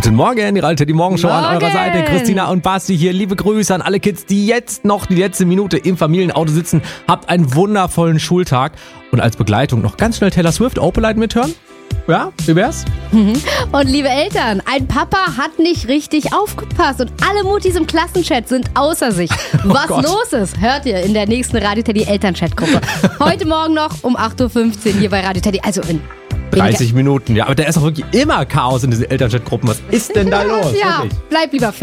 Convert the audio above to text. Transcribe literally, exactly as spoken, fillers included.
Guten Morgen, die Radio Teddy Morgenshow an Morgen. eurer Seite. Christina und Basti hier. Liebe Grüße an alle Kids, die jetzt noch die letzte Minute im Familienauto sitzen. Habt einen wundervollen Schultag. Und als Begleitung noch ganz schnell Taylor Swift Opalite mithören. Ja, wie wär's? Und liebe Eltern, ein Papa hat nicht richtig aufgepasst und alle Muttis im Klassenchat sind außer sich. Was Gott. los ist, hört ihr in der nächsten Radio Teddy Elternchat-Gruppe. Heute Morgen noch um acht Uhr fünfzehn hier bei Radio Teddy. Also in dreißig Minuten, ja. Aber da ist auch wirklich immer Chaos in diesen Elternchat-Gruppen. Was ist denn da los? Ja, Wirklich? bleib lieber fair.